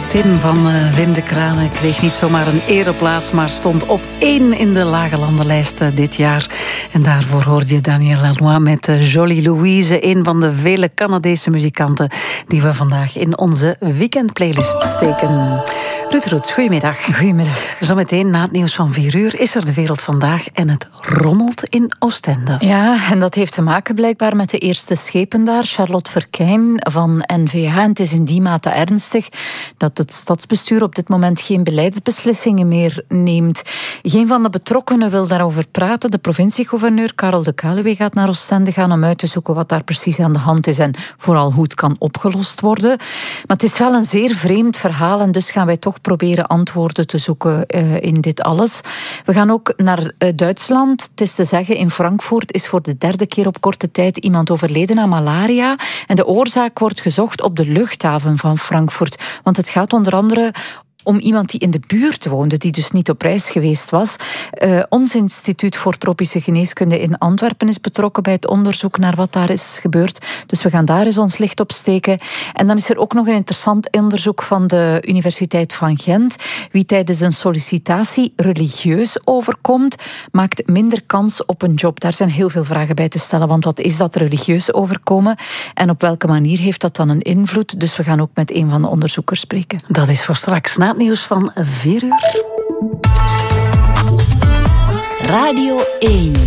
Tim van Wim de Kranen kreeg niet zomaar een ereplaats, maar stond op 1 in de Lage Landenlijst dit jaar. En daarvoor hoorde je Daniel Lanois met Jolie Louise, een van de vele Canadese muzikanten die we vandaag in onze weekendplaylist steken. Ruud Roets, goedemiddag. Goedemiddag. Zometeen na het nieuws van 4 uur is er De Wereld Vandaag en het rommelt in Oostende. Ja, en dat heeft te maken blijkbaar met de eerste schepen daar, Charlotte Verkijn van NVH. En het is in die mate ernstig dat het stadsbestuur op dit moment geen beleidsbeslissingen meer neemt. Geen van de betrokkenen wil daarover praten. De provinciegouverneur Karel de Kaluwe gaat naar Oostende gaan om uit te zoeken wat daar precies aan de hand is en vooral hoe het kan opgelost worden. Maar het is wel een zeer vreemd verhaal en dus gaan wij toch proberen antwoorden te zoeken in dit alles. We gaan ook naar Duitsland. Het is te zeggen, in Frankfurt is voor de 3e keer op korte tijd iemand overleden aan malaria. En de oorzaak wordt gezocht op de luchthaven van Frankfurt. Want het gaat onder andere om iemand die in de buurt woonde, die dus niet op reis geweest was. Ons instituut voor tropische geneeskunde in Antwerpen is betrokken bij het onderzoek naar wat daar is gebeurd. Dus we gaan daar eens ons licht op steken. En dan is er ook nog een interessant onderzoek van de Universiteit van Gent. Wie tijdens een sollicitatie religieus overkomt, maakt minder kans op een job. Daar zijn heel veel vragen bij te stellen, want wat is dat religieus overkomen? En op welke manier heeft dat dan een invloed? Dus we gaan ook met een van de onderzoekers spreken. Dat is voor straks na het nieuws van 4 uur. Radio 1.